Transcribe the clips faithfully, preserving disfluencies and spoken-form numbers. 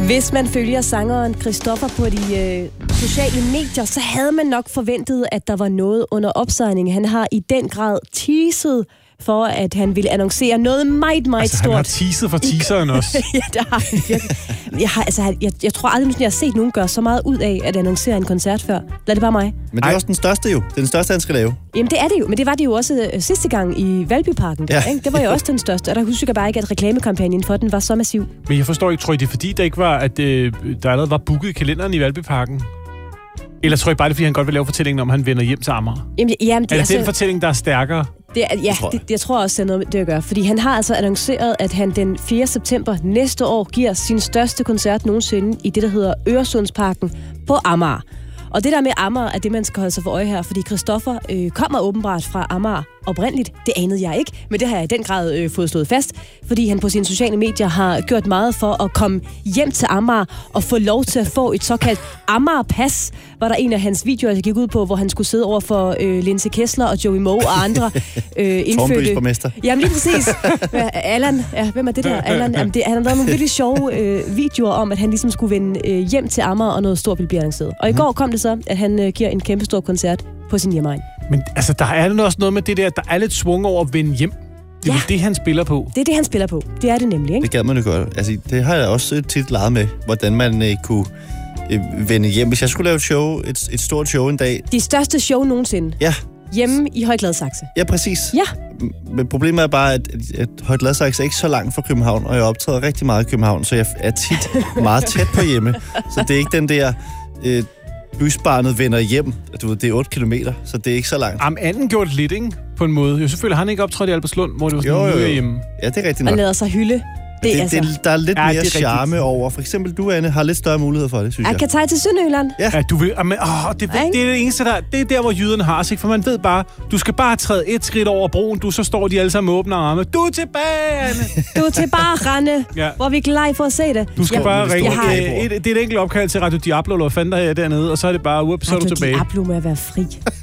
Hvis man følger sangeren Christoffer på de øh, sociale medier, så havde man nok forventet, at der var noget under opsejling. Han har i den grad teaset for, at han ville annoncere noget meget, meget altså, stort. Han har teaset for teaseren også. Ja, det har han virkelig. Jeg, har, altså, jeg, jeg tror aldrig, at jeg har set nogen gøre så meget ud af at annoncere en koncert før. Lad det bare mig. Men det er Ej. også den største jo. Det er den største, han skal lave. Jamen, det er det jo. Men det var det jo også uh, sidste gang i Valbyparken. Der, ja. Ikke? Det var jo også den største. Og der husker jeg bare ikke, at reklamekampagnen for den var så massiv. Men jeg forstår ikke, tror I, det er fordi, der ikke var, at øh, der allerede var booket i kalenderen i Valbyparken? Eller tror I bare, det er, fordi han godt vil lave fortællingen om, at han vender hjem til Amager? Jamen, jamen, det er det altså, den fortælling, der er stærkere? Det er, ja, det tror jeg. Det, jeg tror også, det er noget med det at gøre. Fordi han har altså annonceret, at han den fjerde september næste år giver sin største koncert nogensinde i det, der hedder Øresundsparken på Amager. Og det der med Amager er det, man skal holde sig for øje her, fordi Christoffer øh, kommer åbenbart fra Amager oprindeligt. Det anede jeg ikke, men det har jeg i den grad øh, fået slået fast, fordi han på sine sociale medier har gjort meget for at komme hjem til Amager og få lov til at få et såkaldt Amager-pas, var der en af hans videoer, jeg gik ud på, hvor han skulle sidde over for øh, Linse Kessler og Joey Moe og andre øh, indfødte. Tornbys borgmester. Jamen lige præcis. Allan, ja, hvem er det der? Allan, jamen, det, han har lavet nogle virkelig sjove øh, videoer om, at han ligesom skulle vende øh, hjem til Amager, og noget stort ville blive annonceret. Og i går kom det så, at han øh, giver en kæmpe stor koncert på sin hjemmeegn. Men altså, der er også noget med det der, der er lidt svung over at vende hjem. Det er ja. det, han spiller på. Det er det, han spiller på. Det er det nemlig, ikke? Det gad man jo godt. Altså, det har jeg også tit leget med, hvordan man øh, kunne øh, vende hjem. Hvis jeg skulle lave et show, et, et stort show en dag. De største show nogensinde. Ja. Hjemme i Høje Gladsaxe. Ja, præcis. Ja. Men problemet er bare, at, at Høje Gladsaxe er ikke så langt fra København, og jeg optræder rigtig meget i København, så jeg er tit meget tæt på hjemme. Så det er ikke den der... Øh, bysbarnet vender hjem. Du ved, det er otte kilometer, så det er ikke så langt. Am anden gjorde det lidt, ikke? På en måde. Jo, selvfølgelig har han ikke optrådt i Albertslund, hvor det var sådan jo, jo, jo. hjemme. Ja, det er rigtigt nok. Og lader sig hylde. Det, det, altså... det, der er lidt ja, mere charme over. For eksempel du, Anne, har lidt større mulighed for det, synes jeg. Jeg kan tage til Sønderjylland. Ja. ja, du vil... Men, åh, det, det, det er det eneste, der... Det er der, hvor jyderne har sig. For man ved bare, du skal bare træde et skridt over broen, du, så står de alle sammen med åbne arme. Du er tilbage, Anne! Du er tilbage, Rande, ja. Hvor vi er glade for at se det. Du skal ja, bare ringe. har... Et, et, det er et enkelt opkald til Radio Diablo, eller hvad fanden der er dernede, og så er det bare, up, så er du tilbage. Radio Diablo med at være fri.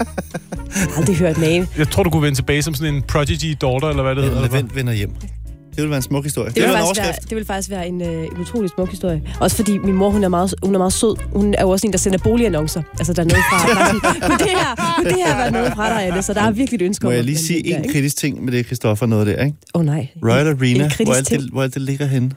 Jeg har aldrig hørt magen. Jeg tror, du kunne vende tilbage som sådan en prodigy daughter, eller hvad det hedder. Eller vent, vender hjem. Det ville være en smuk historie. Det, det, vil, faktisk være, det vil faktisk være en, øh, en utrolig smuk historie. Også fordi min mor, hun er meget, hun er meget sød. Hun er jo også en, der sender boligannoncer. Altså, der er noget fra. Kunne det her, kunne det her være noget fra dig, Anne? Så der er virkelig et ønske om. Må jeg lige sige en kritisk ting med det, Christoffer, noget der, ikke? Åh oh, nej. Royal Arena, hvor alt, det, hvor alt det ligger henne?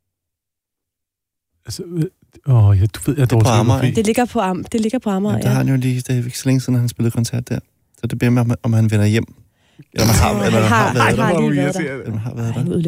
Altså, åh, oh, ja, du ved, jeg det, er på Amager, det ligger på Amager. Det ligger på Amager, ja. Der har han jo lige, det er ikke så længe siden, han spillede koncert der. Så det bliver med, om han vender hjem. Eller man har, eller man har, har været der. Eller man har været der.